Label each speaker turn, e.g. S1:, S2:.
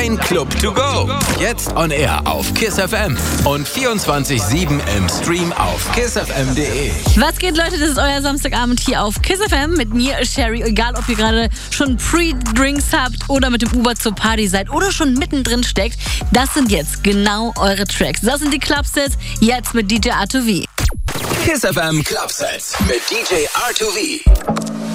S1: dein Club to go. Jetzt on air auf KISS FM und 24/7 im Stream auf kissfm.de.
S2: Was geht, Leute? Das ist euer Samstagabend hier auf KISS FM mit mir, Sherry. Egal, ob ihr gerade schon Pre-Drinks habt oder mit dem Uber zur Party seid oder schon mittendrin steckt, das sind jetzt genau eure Tracks. Das sind die Clubsets, jetzt mit DJ R2V.
S1: KISS FM Clubsets mit DJ R2V.